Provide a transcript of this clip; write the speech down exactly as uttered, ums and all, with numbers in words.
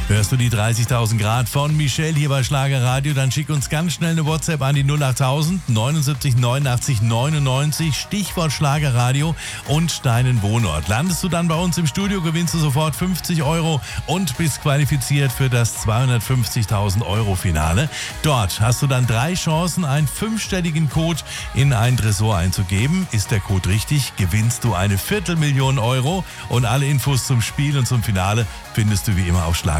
Hörst du die dreißigtausend Grad von Michelle hier bei Schlager Radio, dann schick uns ganz schnell eine WhatsApp an die null achttausend neunundsiebzig neunundachtzig neunundneunzig, Stichwort Schlager Radio und deinen Wohnort. Landest du dann bei uns im Studio, gewinnst du sofort fünfzig Euro und bist qualifiziert für das zweihundertfünfzigtausend Euro Finale. Dort hast du dann drei Chancen, einen fünfstelligen Code in ein Tresor einzugeben. Ist der Code richtig, gewinnst du eine Viertelmillion Euro und alle Infos zum Spiel und zum Finale findest du wie immer auf Schlager.